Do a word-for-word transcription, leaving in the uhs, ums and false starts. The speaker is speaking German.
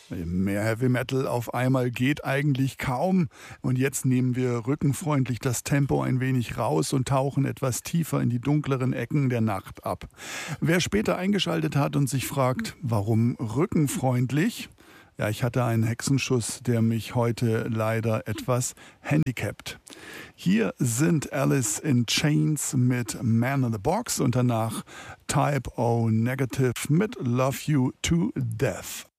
Mehr Heavy Metal auf einmal geht eigentlich kaum. Und jetzt nehmen wir rückenfreundlich das Tempo ein wenig raus und tauchen etwas tiefer in die dunkleren Ecken der Nacht ab. Wer später eingeschaltet hat und sich fragt, warum rückenfreundlich? Ja, ich hatte einen Hexenschuss, der mich heute leider etwas handicapt. Hier sind Alice in Chains mit Man in the Box und danach Type O Negative mit Love You to Death.